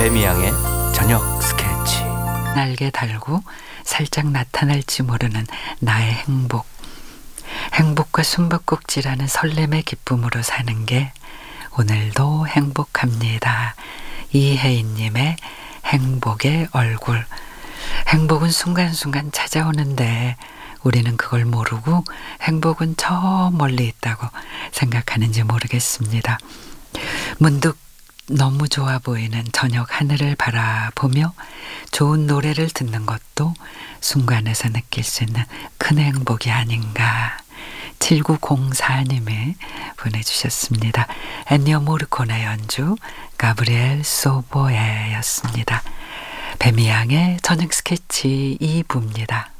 배미양의 저녁 스케치. 날개 달고 살짝 나타날지 모르는 나의 행복. 행복과 숨바꼭질하는 설렘의 기쁨으로 사는 게 오늘도 행복합니다. 이혜인님의 행복의 얼굴. 행복은 순간순간 찾아오는데 우리는 그걸 모르고 행복은 저 멀리 있다고 생각하는지 모르겠습니다. 문득 너무 좋아 보이는 저녁 하늘을 바라보며 좋은 노래를 듣는 것도 순간에서 느낄 수 있는 큰 행복이 아닌가. 7904님이 보내주셨습니다. 엔니오 모르코네 연주 가브리엘 소보에였습니다. 배미양의 저녁 스케치 2부입니다.